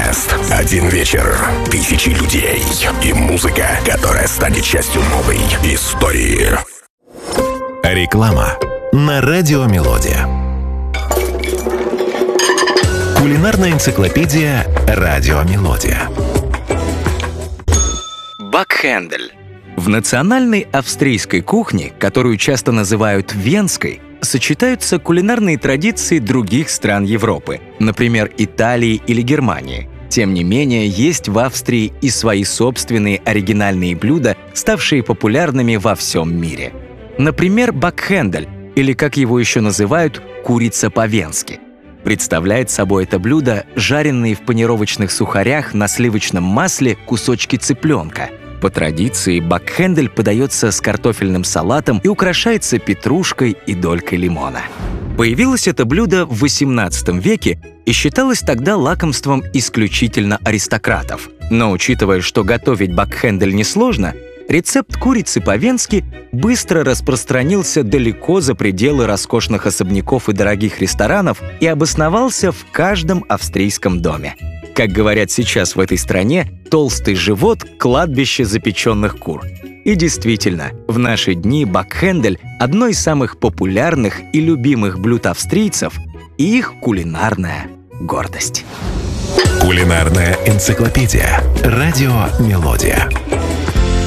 Фест. Один вечер, тысячи людей и музыка, которая станет частью новой истории. Реклама на Радио Мелодия. Кулинарная энциклопедия Радио Мелодия. Бакхендель. В национальной австрийской кухне, которую часто называют венской, сочетаются кулинарные традиции других стран Европы, например, Италии или Германии. Тем не менее, есть в Австрии и свои собственные оригинальные блюда, ставшие популярными во всем мире. Например, бакхендель, или, как его еще называют, курица по-венски. Представляет собой это блюдо жареные в панировочных сухарях на сливочном масле кусочки цыпленка. По традиции, бакхендель подается с картофельным салатом и украшается петрушкой и долькой лимона. Появилось это блюдо в XVIII веке и считалось тогда лакомством исключительно аристократов. Но учитывая, что готовить бакхендель несложно, рецепт курицы по-венски быстро распространился далеко за пределы роскошных особняков и дорогих ресторанов и обосновался в каждом австрийском доме. Как говорят сейчас в этой стране, толстый живот – кладбище запеченных кур. И действительно, в наши дни бакхендель – одно из самых популярных и любимых блюд австрийцев и их кулинарная гордость. Кулинарная энциклопедия Радио Мелодия.